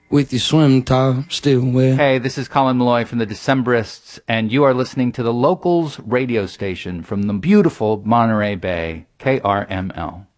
with your swim top still wet. Hey, this is Colin Malloy from the Decemberists, and you are listening to the Locals radio station from the beautiful Monterey Bay, KRML.